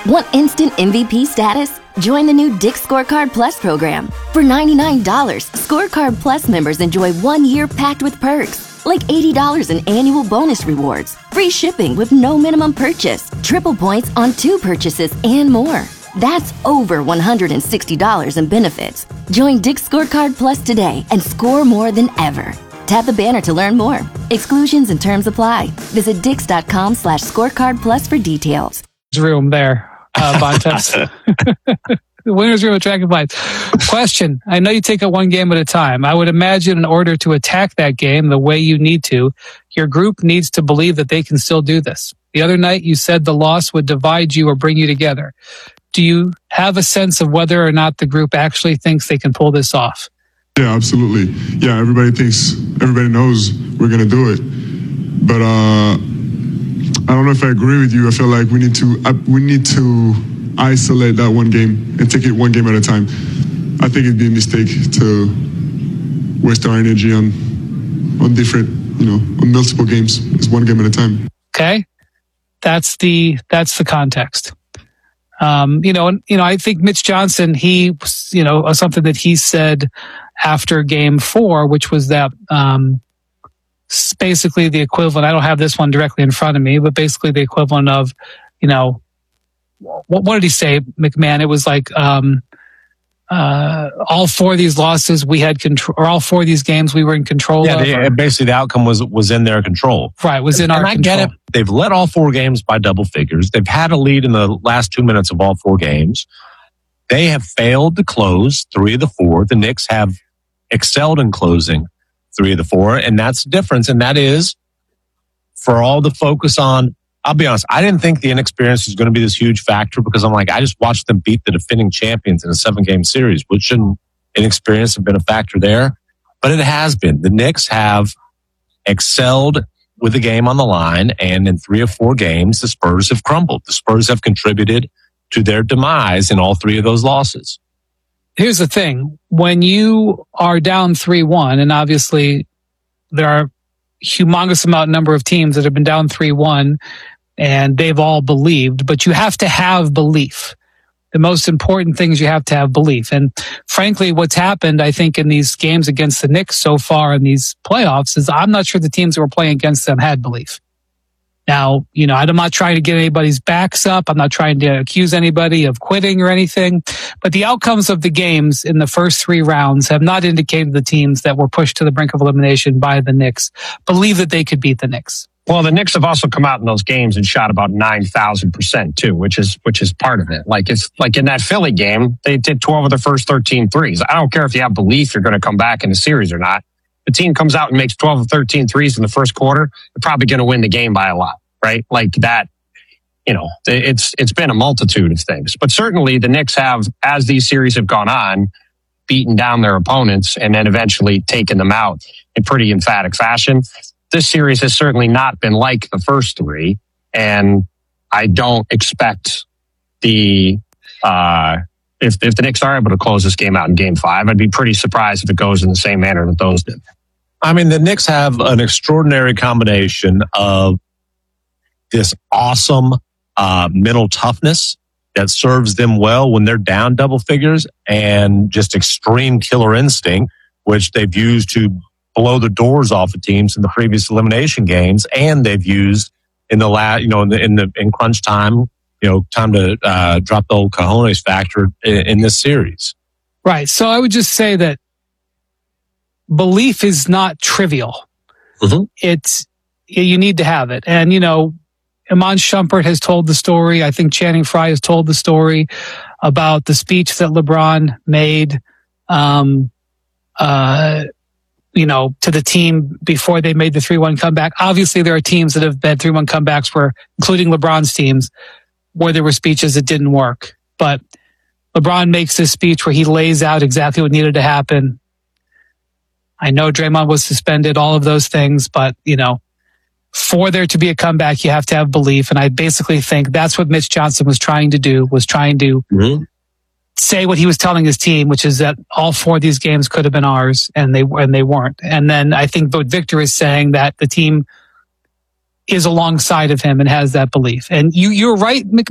Want instant MVP status? Join the new Dick's Scorecard Plus program. For $99, Scorecard Plus members enjoy 1 year packed with perks, like $80 in annual bonus rewards, free shipping with no minimum purchase, triple points on 2 purchases, and more. That's over $160 in benefits. Join Dick's Scorecard Plus today and score more than ever. Tap the banner to learn more. Exclusions and terms apply. Visit dix.com/scorecard plus for details. Room there, Bontemps. The winner's room at Track and Field. Question. I know you take it one game at a time. I would imagine in order to attack that game the way you need to, your group needs to believe that they can still do this. The other night you said the loss would divide you or bring you together. Do you have a sense of whether or not the group actually thinks they can pull this off? Yeah, absolutely. Yeah, everybody knows we're going to do it. But I don't know if I agree with you. I feel like we need to isolate that one game and take it one game at a time. I think it'd be a mistake to waste our energy on different, on multiple games. It's one game at a time. Okay. That's the context. I think Mitch Johnson, something that he said after game 4, which was that, basically the equivalent. I don't have this one directly in front of me, but basically the equivalent of, what did he say, McMahon? It was like, all 4 of these losses we had control, or all 4 of these games we were in control of. Yeah, basically the outcome was in their control. Right, was in our control. I get it. They've led all 4 games by double figures. They've had a lead in the last 2 minutes of all 4 games. They have failed to close 3 of the 4. The Knicks have excelled in closing 3 of the 4, and that's the difference. And that is, for all the focus on, I'll be honest, I didn't think the inexperience was going to be this huge factor because I'm like, I just watched them beat the defending champions in a 7-game series. Which shouldn't inexperience have been a factor there? But it has been. The Knicks have excelled with the game on the line, and in 3 or 4 games, the Spurs have crumbled. The Spurs have contributed to their demise in all 3 of those losses. Here's the thing. When you are down 3-1, and obviously there are humongous number of teams that have been down 3-1, and they've all believed, but you have to have belief. The most important thing is you have to have belief. And frankly, what's happened, I think, in these games against the Knicks so far in these playoffs is I'm not sure the teams that were playing against them had belief. Now, I'm not trying to get anybody's backs up. I'm not trying to accuse anybody of quitting or anything. But the outcomes of the games in the first 3 rounds have not indicated the teams that were pushed to the brink of elimination by the Knicks believe that they could beat the Knicks. Well, the Knicks have also come out in those games and shot about 9,000% too, which is part of it. Like it's like in that Philly game, they did 12 of their first 13 threes. I don't care if you have belief you're going to come back in the series or not. The team comes out and makes 12 of 13 threes in the first quarter, they're probably going to win the game by a lot, right? Like that, it's been a multitude of things. But certainly the Knicks have, as these series have gone on, beaten down their opponents and then eventually taken them out in pretty emphatic fashion. This series has certainly not been like the first 3, and I don't expect if the Knicks are able to close this game out in Game 5, I'd be pretty surprised if it goes in the same manner that those did. I mean, the Knicks have an extraordinary combination of this awesome mental toughness that serves them well when they're down double figures, and just extreme killer instinct, which they've used to blow the doors off of teams in the previous elimination games, and they've used in the last, in crunch time, time to drop the old cojones factor in this series. Right. So I would just say that belief is not trivial. Mm-hmm. You need to have it. And, Iman Shumpert has told the story. I think Channing Frye has told the story about the speech that LeBron made, to the team before they made the 3-1 comeback. Obviously, there are teams that have had 3-1 comebacks including LeBron's teams, where there were speeches that didn't work. But LeBron makes this speech where he lays out exactly what needed to happen. I know Draymond was suspended, all of those things, but, for there to be a comeback, you have to have belief. And I basically think that's what Mitch Johnson was trying to do, mm-hmm. say what he was telling his team, which is that all 4 of these games could have been ours, and they weren't. And then I think what Victor is saying, that the team is alongside of him and has that belief. And you're right,